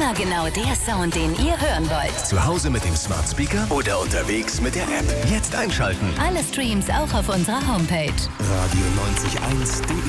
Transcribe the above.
Immer genau der Sound, den ihr hören wollt. Zu Hause mit dem Smart Speaker oder unterwegs mit der App. Jetzt einschalten. Alle Streams auch auf unserer Homepage. Radio 90.1.